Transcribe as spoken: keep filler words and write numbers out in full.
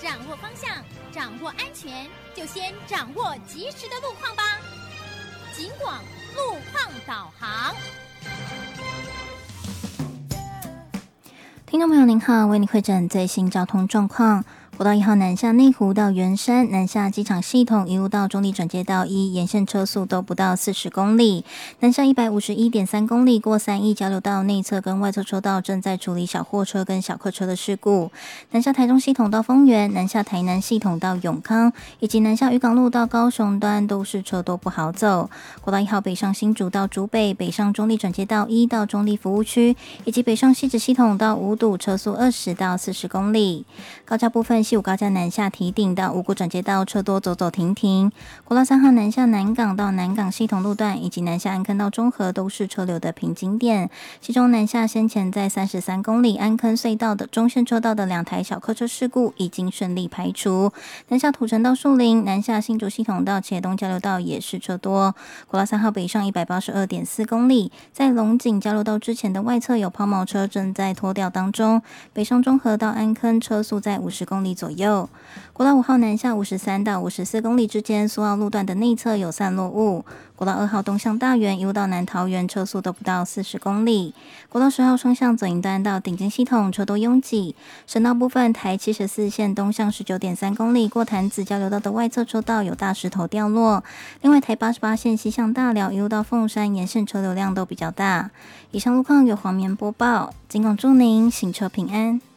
掌握方向，掌握安全，就先掌握及时的路况吧。警广路况导航。 听众朋友您好，为您汇诊最新交通状况。国道一号南下内湖到圆山，南下机场系统一路到中立转接道一，沿线车速都不到四十公里。南下一百五十一点三公里过三义交流道内侧跟外侧车道正在处理小货车跟小客车的事故。南下台中系统到丰原，南下台南系统到永康，以及南下渔港路到高雄端都是车多不好走。国道一号北上新竹到竹北，北上中立转接道一到中立服务区，以及北上汐止系统到五堵，车速二十到四十公里。高架部分，西武高架南下堤顶到五股转接道车多走走停停。国道三号南下南港到南港系统路段，以及南下安坑到中和都是车流的瓶颈点。其中南下先前在三十三公里安坑隧道的中线车道的两台小客车事故已经顺利排除。南下土城到树林，南下新竹系统到茄东交流道也是车多。国道三号北上一百八十二点四公里，在龙井交流道之前的外侧有抛锚车正在拖吊当中。北上中和到安坑车速在五十公里左右。国道五号南下五十三到五十四公里之间，苏澳路段的内侧有散落物。国道二号东向大园一路到南桃园，车速都不到四十公里。国道十号双向左营端到顶尖系统，车多拥挤。省道部分，台七十四线东向十九点三公里过潭子交流道的外侧车道有大石头掉落。另外，台八十八线西向大寮一路到凤山，沿线车流量都比较大。以上路况由黄棉播报，警广祝您行车平安。